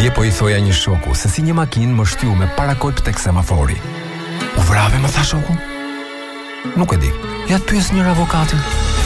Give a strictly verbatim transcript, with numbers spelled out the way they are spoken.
Dje po i thoja një shoku se si një makinë më shtyu me parakojp tek semafori. U vrave, më tha shoku. Nuk e di. Ja të pyes njëra avokatin.